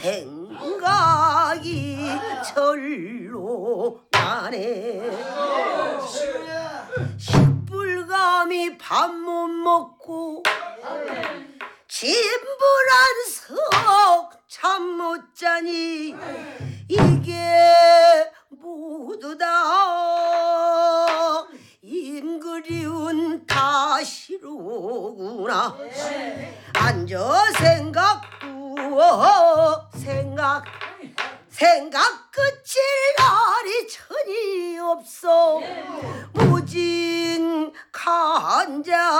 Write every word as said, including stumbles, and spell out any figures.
생각이 절로 나네. 식불감이 밥 못 먹고 진불안석 잠 못 자니 이게 모두 다 임그리운 탓이로구나. 앉아 생각구어 생각 생각 끝일 날이 천이 없어. 무진 간자